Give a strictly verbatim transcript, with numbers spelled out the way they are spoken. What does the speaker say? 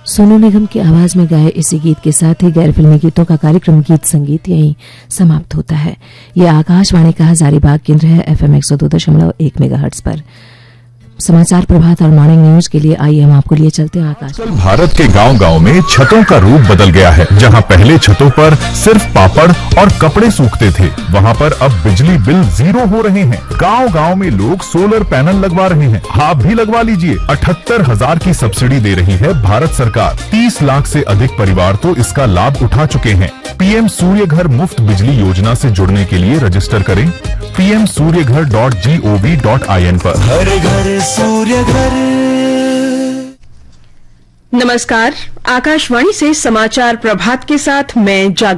सोनू निगम की आवाज में गाए इसी गीत के साथ ही गैर फिल्मी गीतों का कार्यक्रम गीत संगीत यहीं समाप्त होता है। ये आकाशवाणी का हजारीबाग केंद्र है एफएम एक सौ दो दशमलव एक मेगाहर्ट्ज पर। समाचार प्रभात और मॉर्निंग न्यूज के लिए आइए हम आपको लिए चलते हैं आकाश। कल भारत के गांव-गांव में छतों का रूप बदल गया है। जहां पहले छतों पर सिर्फ पापड़ और कपड़े सूखते थे, वहां पर अब बिजली बिल जीरो हो रहे हैं। गांव-गांव में लोग सोलर पैनल लगवा रहे हैं। आप भी लगवा लीजिए। अठहत्तर हजार की सब्सिडी दे रही है भारत सरकार। तीस लाख से अधिक परिवार तो इसका लाभ उठा चुके हैं। पीएम सूर्य घर मुफ्त बिजली योजना से जुड़ने के लिए रजिस्टर करें पीएम सूर्य घर dot G O V dot I N पर। घर घर सूर्य घर। नमस्कार, आकाशवाणी से समाचार प्रभात के साथ मैं जाग